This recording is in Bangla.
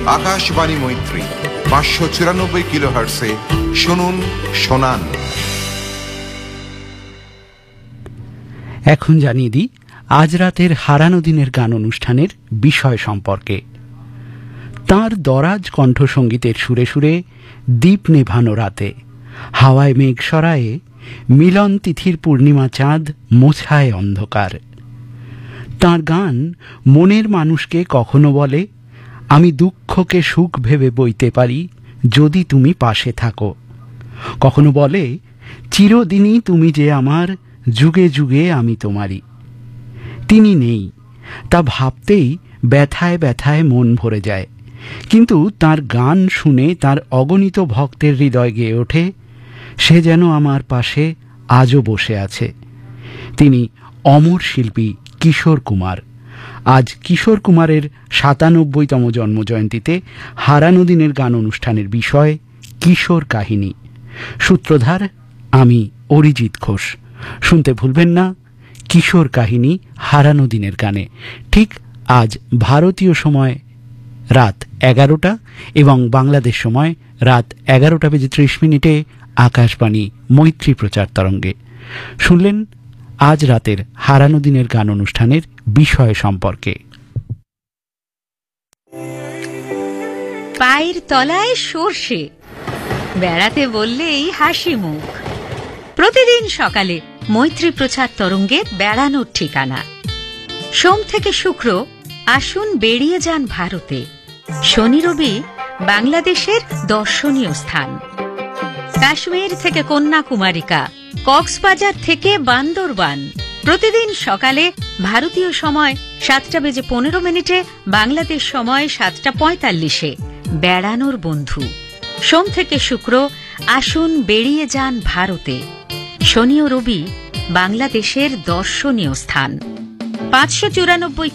আকাশবাণী মৈত্রী 594 কিলোহার্টসে শুনুন শোনান। এখন জানিয়ে দিই আজ রাতের হারানো দিনের গান অনুষ্ঠানের বিষয় সম্পর্কে। তাঁর দরাজ কণ্ঠসঙ্গীতের সুরে সুরে দ্বীপ নেভানো রাতে, হাওয়ায় মেঘ সরায়ে, মিলন তিথির পূর্ণিমা চাঁদ মোছায় অন্ধকার। তাঁর গান মনের মানুষকে কখনো বলে, আমি দুঃখকে সুখ ভেবে বইতে পারি যদি তুমি পাশে থাকো। কখনো বলে, চিরদিনই তুমি যে আমার, যুগে যুগে আমি তোমারই। তিনি নেই, তা ভাবতেই ব্যথায় ব্যথায় মন ভরে যায়, কিন্তু তার গান শুনে তার অগণিত ভক্তের হৃদয় গেয়ে ওঠে, সে যেন আমার পাশে আজও বসে আছে। তিনি অমর শিল্পী কিশোর কুমার। আজ কিশোর কুমারের ৯৭তম জন্মজয়ন্তীতে হারানো দিনের গান অনুষ্ঠানের বিষয় কিশোর কাহিনী। সূত্রধার আমি অরিজিৎ ঘোষ। শুনতে ভুলবেন না কিশোর কাহিনী হারানো দিনের গানে, ঠিক আজ ভারতীয় সময় রাত ১১টা এবং বাংলাদেশ সময় রাত ১১:৩০ আকাশবাণী মৈত্রী প্রচার তরঙ্গে। শুনলেন আজ রাতের হারানো দিনের গান অনুষ্ঠানের বিষয় সম্পর্কে। পায়ের তলায় সর্ষে, বেড়াতে বললেই হাসি মুখ। প্রতিদিন সকালে মৈত্রী প্রচার তরঙ্গে বেড়ানোর ঠিকানা। সোম থেকে শুক্র আসুন বেরিয়ে যান ভারতে। শনি রবি বাংলাদেশের দর্শনীয় স্থান। কাশ্মীর থেকে কন্যাকুমারিকা, কক্সবাজার থেকে বান্দরবান। প্রতিদিন সকালে ভারতীয় সময় ৭:১৫, বাংলাদেশ সময় ৭:৪৫। বেড়ানোর বন্ধু। সোম থেকে শুক্র আসুন বেরিয়ে যান ভারতে। শনি ও রবি বাংলাদেশের দর্শনীয় স্থান। ৫৯৪